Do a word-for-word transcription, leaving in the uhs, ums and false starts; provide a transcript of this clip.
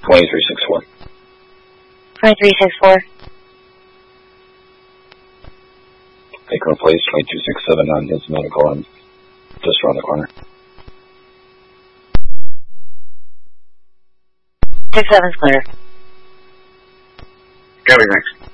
twenty-three six four. twenty-three six four. They can replace twenty-two six seven on his medical and just around the corner. six seven's clear. Copy, thanks.